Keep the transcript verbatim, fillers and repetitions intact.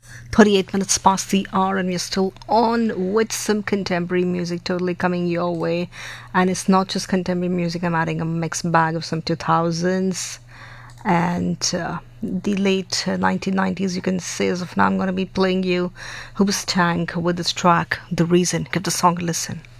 thirty-eight minutes past the hour, and we're still on with some contemporary music totally coming your way. And it's not just contemporary music, I'm adding a mixed bag of some two thousands and uh, the late uh, nineteen nineties, you can say. As of now, I'm going to be playing you Hoobastank with this track, The Reason. Give the song a listen.